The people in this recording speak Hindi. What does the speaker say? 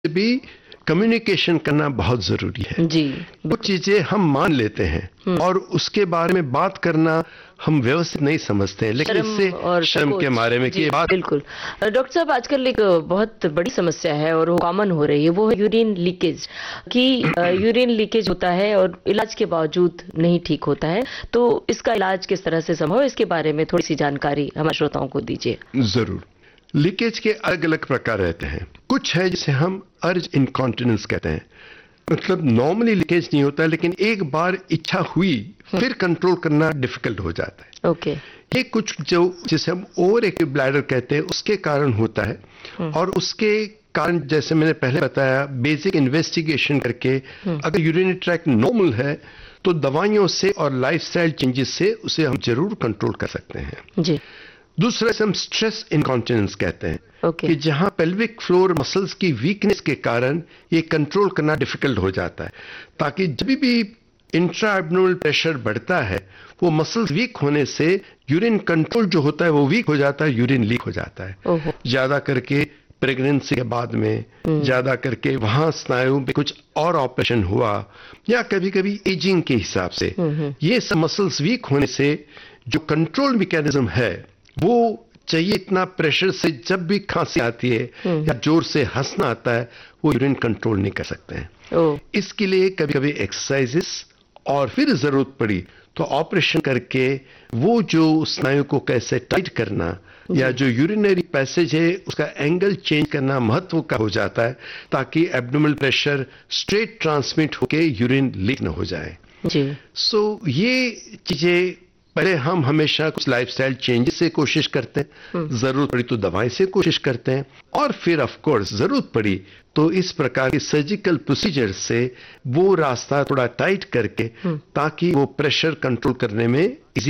भी कम्युनिकेशन करना बहुत जरूरी है। जी, वो चीजें हम मान लेते हैं और उसके बारे में बात करना हम व्यवस्थित नहीं समझते हैं, लेकिन इससे और शर्म के संकोच। मारे में जी, कि बात बिल्कुल। डॉक्टर साहब, आजकल एक बहुत बड़ी समस्या है और वो कॉमन हो रही है, वो है यूरिन लीकेज। कि यूरिन लीकेज होता है और इलाज के बावजूद नहीं ठीक होता है, तो इसका इलाज किस तरह से संभव है, इसके बारे में थोड़ी सी जानकारी हमारे श्रोताओं को दीजिए। जरूर। लीकेज के अलग अलग प्रकार रहते हैं। कुछ है जिसे हम अर्ज इनकॉन्टिनेंस कहते हैं, मतलब नॉर्मली लीकेज नहीं होता है, लेकिन एक बार इच्छा हुई फिर कंट्रोल करना डिफिकल्ट हो जाता है। ओके। ये कुछ जो जिसे हम ओवर एक्टिव ब्लैडर कहते हैं उसके कारण होता है। और उसके कारण जैसे मैंने पहले बताया, बेसिक इन्वेस्टिगेशन करके अगर यूरिनरी ट्रैक्ट नॉर्मल है तो दवाइयों से और लाइफस्टाइल चेंजेस से उसे हम जरूर कंट्रोल कर सकते हैं। जी। दूसरा से हम स्ट्रेस इनकॉन्टिनेंस कहते हैं। ओके। कि जहां पेल्विक फ्लोर मसल्स की वीकनेस के कारण ये कंट्रोल करना डिफिकल्ट हो जाता है, ताकि जब भी इंट्रा एब्डोमिनल प्रेशर बढ़ता है वो मसल्स वीक होने से यूरिन कंट्रोल जो होता है वो वीक हो जाता है, यूरिन लीक हो जाता है। ओहो। ज्यादा करके प्रेगनेंसी के बाद में, ज्यादा करके वहां स्नायु पे कुछ और ऑपरेशन हुआ, या कभी कभी एजिंग के हिसाब से ये सब मसल्स वीक होने से जो कंट्रोल मैकेनिज्म है वो चाहिए इतना प्रेशर से जब भी खांसी आती है या जोर से हंसना आता है वो यूरिन कंट्रोल नहीं कर सकते हैं। इसके लिए कभी कभी एक्सरसाइजेस और फिर जरूरत पड़ी तो ऑपरेशन करके वो जो स्नायु को कैसे टाइट करना या जो यूरिनरी पैसेज है उसका एंगल चेंज करना महत्व का हो जाता है, ताकि एब्डोमिनल प्रेशर स्ट्रेट ट्रांसमिट होके यूरिन लीक न हो जाए। जी। सो ये चीजें पहले हम हमेशा कुछ लाइफस्टाइल चेंजेस से कोशिश करते हैं, जरूरत पड़ी तो दवाई से कोशिश करते हैं, और फिर ऑफ कोर्स जरूरत पड़ी तो इस प्रकार के सर्जिकल प्रोसीजर से वो रास्ता थोड़ा टाइट करके ताकि वो प्रेशर कंट्रोल करने में